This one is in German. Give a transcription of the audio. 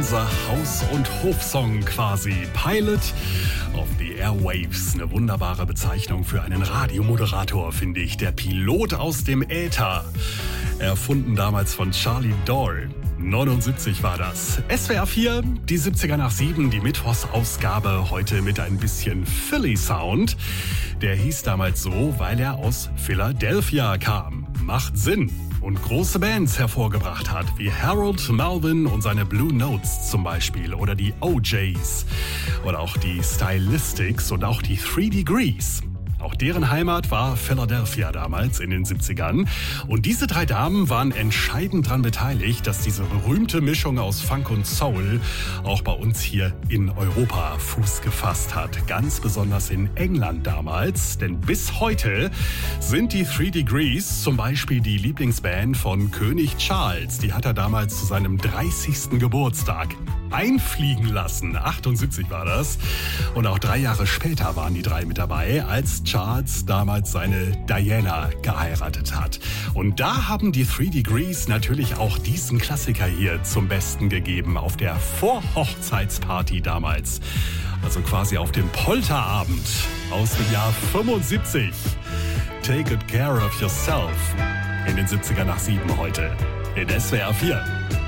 unser Haus- und Hofsong quasi. Pilot of the Airwaves. Eine wunderbare Bezeichnung für einen Radiomoderator, finde ich. Der Pilot aus dem Äther. Erfunden damals von Charlie Doyle. 79 war das. SWR 4, die 70er nach 7, die Mittwochsausgabe, heute mit ein bisschen Philly-Sound. Der hieß damals so, weil er aus Philadelphia kam. Macht Sinn. Und große Bands hervorgebracht hat, wie Harold Melvin und seine Blue Notes zum Beispiel oder die OJs oder auch die Stylistics und auch die 3 Degrees. Auch deren Heimat war Philadelphia damals in den 70ern. Und diese 3 Damen waren entscheidend daran beteiligt, dass diese berühmte Mischung aus Funk und Soul auch bei uns hier in Europa Fuß gefasst hat. Ganz besonders in England damals. Denn bis heute sind die 3 Degrees zum Beispiel die Lieblingsband von König Charles. Die hat er damals zu seinem 30. Geburtstag einfliegen lassen. 78 war das. Und auch 3 Jahre später waren die 3 mit dabei, als Charles damals seine Diana geheiratet hat. Und da haben die 3 Degrees natürlich auch diesen Klassiker hier zum Besten gegeben auf der Vorhochzeitsparty damals. Also quasi auf dem Polterabend aus dem Jahr 75. Take good care of yourself. In den 70er nach 7 heute. In SWR 4.